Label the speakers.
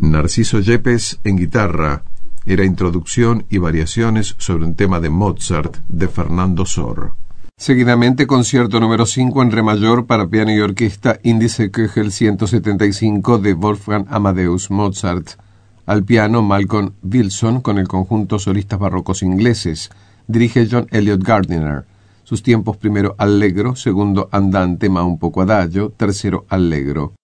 Speaker 1: Narciso Yepes en guitarra. Era introducción y variaciones sobre un tema de Mozart de Fernando Sor. Seguidamente, concierto número 5 en re mayor para piano y orquesta, índice Köchel 175 de Wolfgang Amadeus Mozart. Al piano, Malcolm Wilson con el conjunto Solistas Barrocos Ingleses. Dirige John Eliot Gardiner. Sus tiempos: primero allegro, segundo andante ma un poco adagio, tercero allegro.